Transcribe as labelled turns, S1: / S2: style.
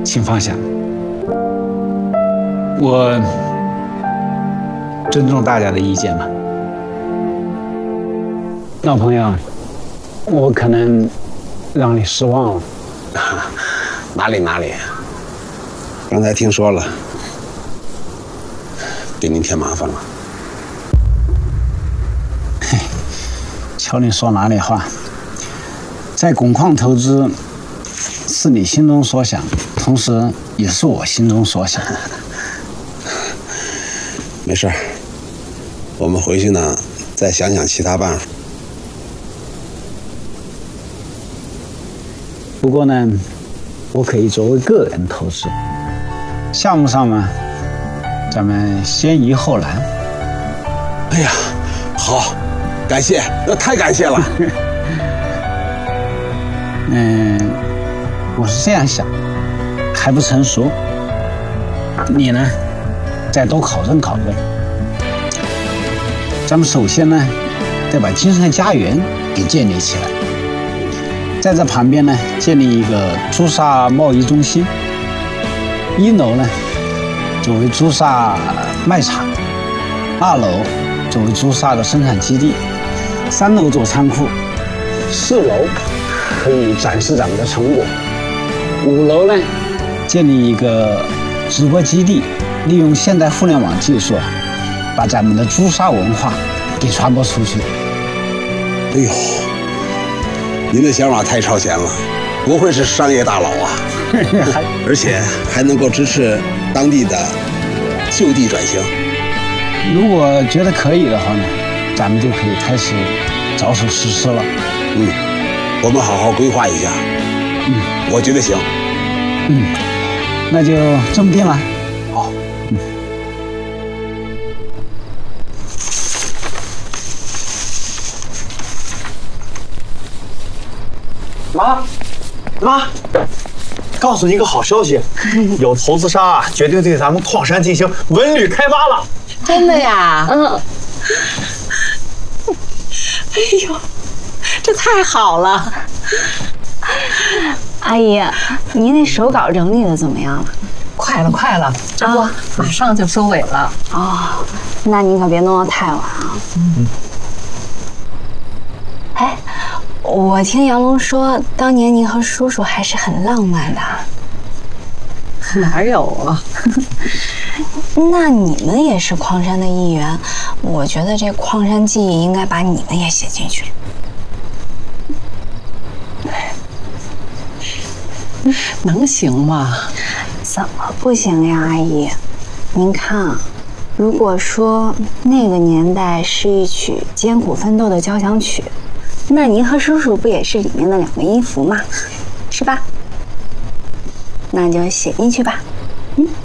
S1: 请放下。我尊重大家的意见嘛。老朋友，我可能让你失望了。
S2: 哪里，刚才听说了，给您添麻烦了。
S1: 嘿，瞧你说哪里话，在汞矿投资是你心中所想，同时也是我心中所想。
S2: 没事儿，我们回去呢，再想想其他办法。
S1: 不过呢，我可以作为个人投资，项目上嘛，咱们先易后难。
S2: 哎呀，好，感谢，那太感谢了。
S1: 我是这样想，还不成熟，你呢，再多考证考证。咱们首先呢，得把金山家园给建立起来，在这旁边呢，建立一个朱砂贸易中心。一楼呢，作为朱砂卖场；二楼作为朱砂的生产基地；三楼做仓库；四楼可以展示咱们的成果；五楼呢，建立一个直播基地，利用现代互联网技术，把咱们的朱砂文化给传播出去。
S2: 哎呦，您的想法太超前了，不愧是商业大佬啊！而且还能够支持当地的就地转型。
S1: 如果觉得可以的话呢，咱们就可以开始着手实施了。
S2: 我们好好规划一下。我觉得行。
S1: 那就这么定了。
S2: 好。
S3: 妈，告诉你一个好消息，有投资商决定对咱们矿山进行文旅开发了。
S4: 真的呀？哎呦，这太好了！
S5: 阿姨，您那手稿整理的怎么样了？
S4: 快了，这不马上就收尾了。
S5: 哦，那您可别弄得太晚啊。哎，我听杨龙说，当年您和叔叔还是很浪漫的。
S4: 哪有啊？
S5: 那你们也是矿山的一员，我觉得这矿山记忆应该把你们也写进去。
S4: 能行吗？
S5: 怎么不行呀，阿姨？您看啊，如果说那个年代是一曲艰苦奋斗的交响曲，那您和叔叔不也是里面的两个音符吗？是吧？那就写进去吧。